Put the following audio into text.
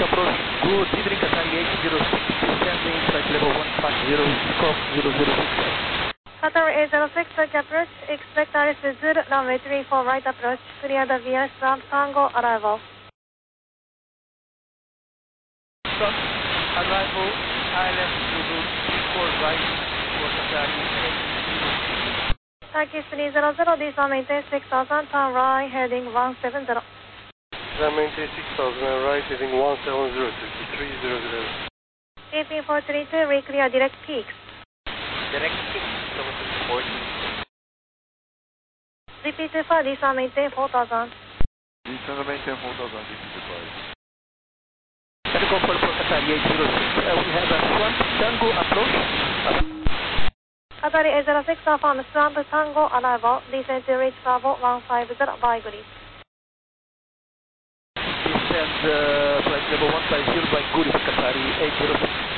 approach, good evening Qatari 806, descending flight level 150, scope 0065. Qatar 806, touch approach, expect RS Zulu, runway 34 right approach, clear the VS Trump Tango, arrival. Trump, arrival, ILS Zulu, 34 right, for Qatari 806. Turkish 300, this one maintain 6000, turn right, heading 170. Maintain 6000 and right, heading 170, 300. KP 432, re-clear direct peaks. Direct peaks, 740. Repeat for this one maintain 4000. This one maintain 4000, repeat for. Telecom for Qatari 806, we have a Swamp Tango approach. Qatari 806, affirm Swamp Tango, arrival, descend to reach Bravo 150 by grid. Descend flight level 150 by Guri, Qatari 806.